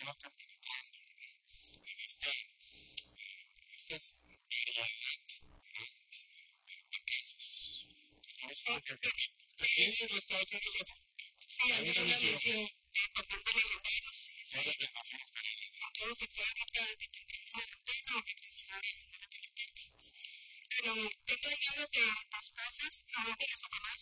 se va compenetrando en estas variedad de casos que tienes con respecto. También no estaba con nosotros. Sí, hay una misión también de legendarios. Todas las naciones paralelas. Todos se fue ahorita desde temprano de la antena o regresaron en la teletete. Pero tengo digamos que las cosas, venezolana